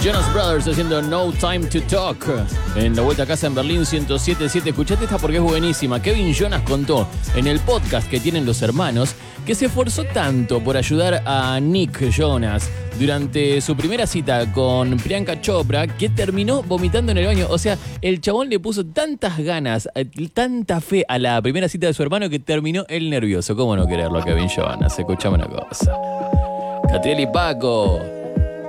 Jonas Brothers haciendo No Time to Talk. En la vuelta a casa en Berlín 107.7. Escuchate esta porque es buenísima. Kevin Jonas contó en el podcast que tienen los hermanos que se esforzó tanto por ayudar a Nick Jonas durante su primera cita con Priyanka Chopra que terminó vomitando en el baño. O sea, el chabón le puso tantas ganas, tanta fe a la primera cita de su hermano que terminó él nervioso. ¿Cómo no quererlo a Kevin Jonas? Escuchame una cosa. Catriel y Paco.